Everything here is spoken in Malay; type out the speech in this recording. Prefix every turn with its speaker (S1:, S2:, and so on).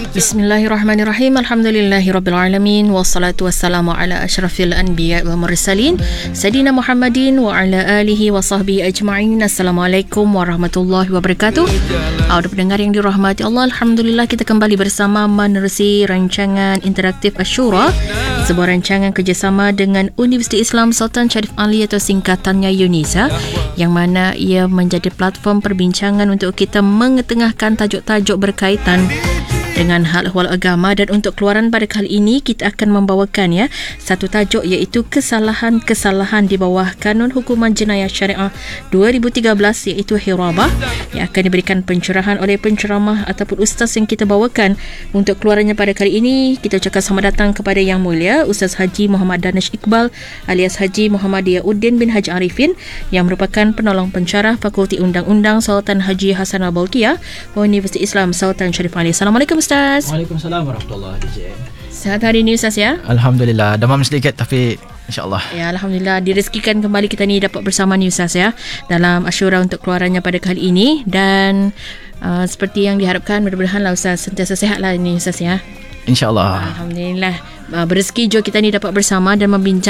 S1: Bismillahirrahmanirrahim. Alhamdulillahirrabbilalamin. Wassalatu wassalamu ala asyrafil anbiya wa mursalin Sayyidina Muhammadin wa ala alihi wa sahbihi ajma'in. Assalamualaikum warahmatullahi wabarakatuh. Audio pendengar yang dirahmati Allah, Alhamdulillah kita kembali bersama menerusi rancangan interaktif Asyura, sebuah rancangan kerjasama dengan Universiti Islam Sultan Syarif Ali atau singkatannya UNISA, yang mana ia menjadi platform perbincangan untuk kita mengetengahkan tajuk-tajuk berkaitan dengan hal ehwal agama. Dan untuk keluaran pada kali ini kita akan membawakan satu tajuk, iaitu kesalahan-kesalahan di bawah Kanun Hukuman Jenayah Syariah 2013, iaitu hirabah, yang akan diberikan pencerahan oleh penceramah ataupun ustaz yang kita bawakan. Untuk keluarannya pada kali ini, kita ucapkan selamat datang kepada Yang Mulia Ustaz Haji Muhammad Danish Iqbal alias Haji Muhammadiyah Uddin bin Haji Arifin, yang merupakan penolong pensyarah Fakulti Undang-Undang Sultan Haji Hasan Al-Bolkiah Universiti Islam Sultan Syarif Ali. Assalamualaikum Ustaz.
S2: Waalaikumsalam warahmatullahi wabarakatuh.
S1: Sehat hari ini Ustaz ya?
S2: Alhamdulillah, demam sedikit tapi insya-Allah.
S1: Ya, Alhamdulillah direzekikan kembali kita ni dapat bersama ni Ustaz ya dalam Asyura untuk keluarannya pada kali ini. Dan seperti yang diharapkan, mudah-mudahanlah Ustaz sentiasa sihatlah ini Ustaz ya.
S2: InsyaAllah.
S1: Alhamdulillah. Berezeki jom kita ni dapat bersama dan membincang